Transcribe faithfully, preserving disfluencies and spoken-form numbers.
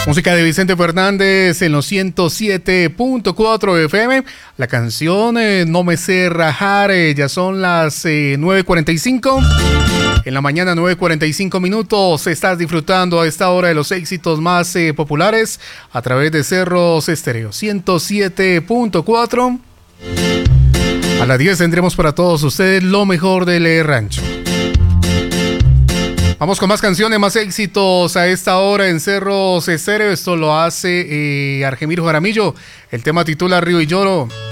Música de Vicente Fernández en los ciento siete punto cuatro F M. La canción eh, No me sé rajar. Eh, ya son las eh, nueve cuarenta y cinco. En la mañana, nueve cuarenta y cinco minutos. Estás disfrutando a esta hora de los éxitos más eh, populares a través de Cerros Estéreo ciento siete punto cuatro. A las diez tendremos para todos ustedes lo mejor del eh, rancho. Vamos con más canciones, más éxitos a esta hora en Cerros Estéreo. Esto lo hace eh, Argemiro Jaramillo. El tema titula Río y Lloro.